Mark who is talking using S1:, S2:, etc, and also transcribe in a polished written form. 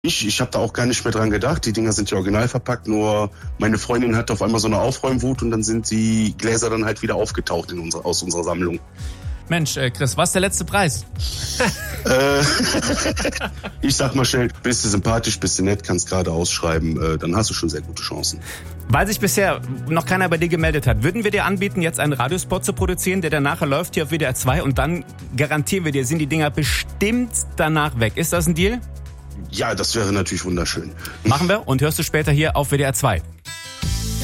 S1: Ich habe da auch gar nicht mehr dran gedacht. Die Dinger sind ja original verpackt, nur meine Freundin hatte auf einmal so eine Aufräumwut und dann sind die Gläser dann halt wieder aufgetaucht aus unserer Sammlung.
S2: Mensch, Chris, was ist der letzte Preis?
S1: Ich sag mal schnell, bist du sympathisch, bist du nett, kannst gerade ausschreiben, dann hast du schon sehr gute Chancen.
S2: Weil sich bisher noch keiner bei dir gemeldet hat, würden wir dir anbieten, jetzt einen Radiospot zu produzieren, der dann nachher läuft hier auf WDR 2 und dann garantieren wir dir, sind die Dinger bestimmt danach weg. Ist das ein Deal?
S1: Ja, das wäre natürlich wunderschön.
S2: Machen wir und hörst du später hier auf WDR 2.